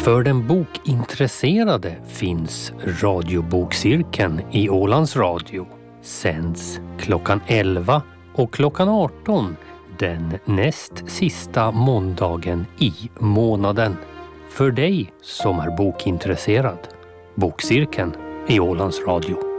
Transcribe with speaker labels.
Speaker 1: För den bokintresserade finns radiobokcirkeln i Ålands Radio. Sänds klockan 11 och klockan 18 den näst sista måndagen i månaden. För dig som är bokintresserad. Bokcirkeln i Ålands Radio.